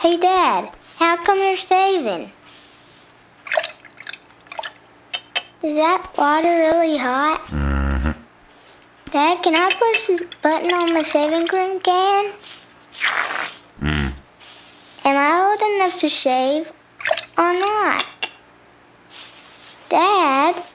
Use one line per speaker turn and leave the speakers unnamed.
Hey, Dad, how come you're shaving? Is that water really hot?
Mm-hmm.
Dad, can I push this button on the shaving cream can? Am I old enough to shave or not? Dad?